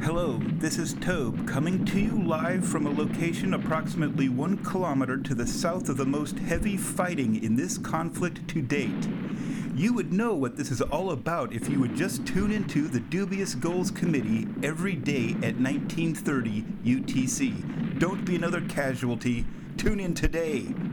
Hello, this is Tobe coming to you live from a location approximately 1 kilometer to the south of the most heavy fighting in this conflict to date. You would know what this is all about if you would just tune into the Dubious Goals Committee every day at 1930 UTC. Don't be another casualty. Tune in today.